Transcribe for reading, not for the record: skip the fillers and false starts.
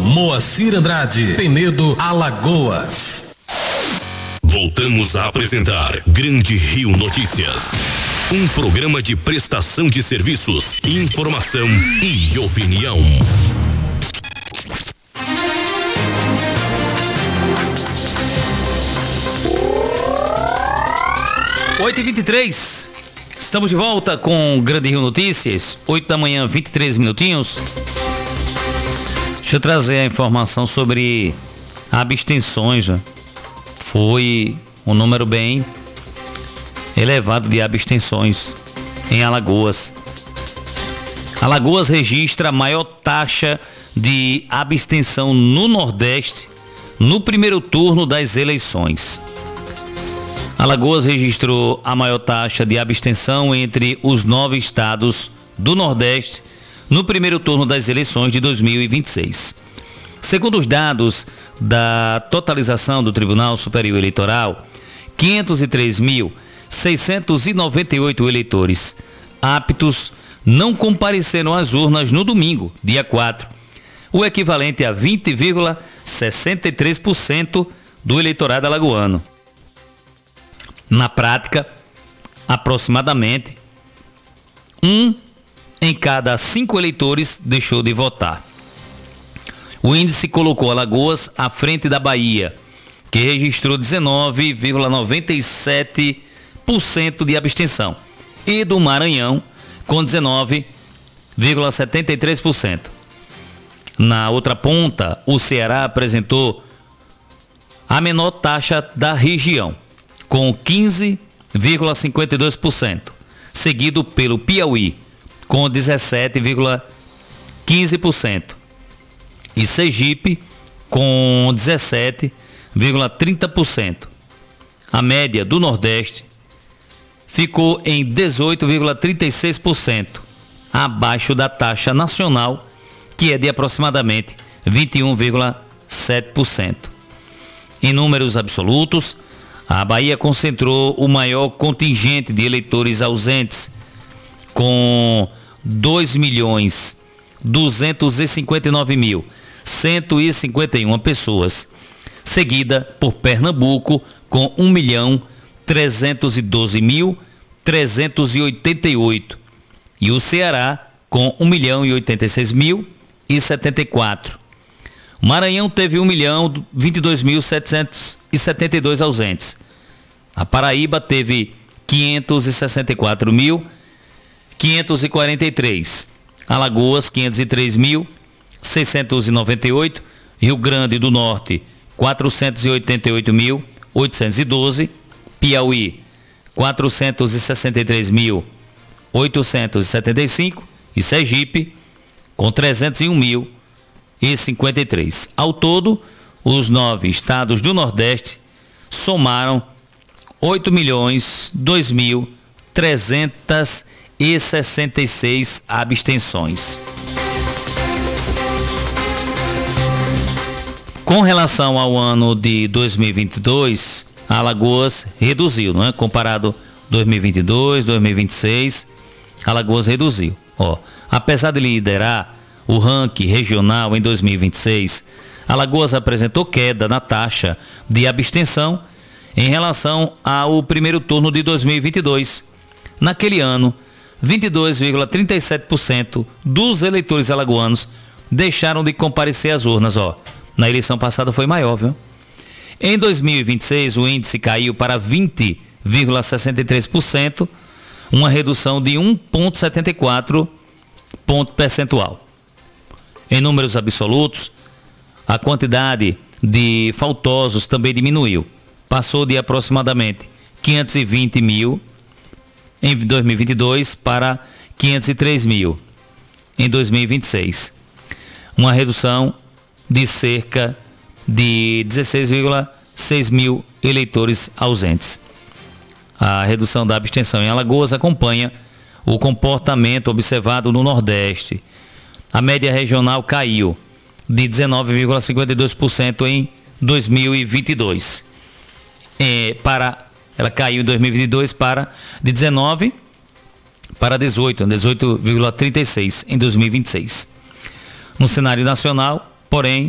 Moacir Andrade, Penedo, Alagoas. Voltamos a apresentar Grande Rio Notícias. Um programa de prestação de serviços, informação e opinião. 8h23, estamos de volta com Grande Rio Notícias, 8 da manhã, 23 minutinhos. Deixa eu trazer a informação sobre abstenções. Foi um número bem elevado de abstenções em Alagoas. Alagoas registra a maior taxa de abstenção no Nordeste no primeiro turno das eleições. Alagoas registrou a maior taxa de abstenção entre os 9 estados do Nordeste no primeiro turno das eleições de 2026. Segundo os dados da totalização do Tribunal Superior Eleitoral, 503.698 eleitores aptos não compareceram às urnas no domingo, dia 4, o equivalente a 20,63% do eleitorado alagoano. Na prática, aproximadamente 1 em cada 5 eleitores deixou de votar. O índice colocou Alagoas à frente da Bahia, que registrou 19,97% de abstenção, e do Maranhão, com 19,73%. Na outra ponta, o Ceará apresentou a menor taxa da região, com 15,52%, seguido pelo Piauí, com 17,15%, e Sergipe, com 17,30%. A média do Nordeste ficou em 18,36%, abaixo da taxa nacional, que é de aproximadamente 21,7%. Em números absolutos, a Bahia concentrou o maior contingente de eleitores ausentes, com 2.259.151 pessoas, seguida por Pernambuco, com 1.312.388, e o Ceará, com 1.086.074. O Maranhão teve 1.022.772 ausentes. A Paraíba teve 564.543. Alagoas, 503.698. Rio Grande do Norte, 488.812. Piauí, 463.875. E Sergipe, com 301.053. Ao todo, os 9 estados do Nordeste somaram 8.002.366 abstenções. Com relação ao ano de 2022, a Alagoas reduziu, não é? Comparado 2022, 2026, Alagoas reduziu. Apesar de liderar o ranking regional em 2026, Alagoas apresentou queda na taxa de abstenção em relação ao primeiro turno de 2022. Naquele ano, 22,37% dos eleitores alagoanos deixaram de comparecer às urnas. Na eleição passada foi maior, viu? Em 2026, o índice caiu para 20,63%, uma redução de 1,74 ponto percentual. Em números absolutos, a quantidade de faltosos também diminuiu. Passou de aproximadamente 520 mil em 2022 para 503 mil em 2026. Uma redução de cerca de 16,6 mil eleitores ausentes. A redução da abstenção em Alagoas acompanha o comportamento observado no Nordeste. A média regional caiu de 19,52% em 2022. Ela caiu em 2022 de 19 para 18,36% em 2026. No cenário nacional, porém,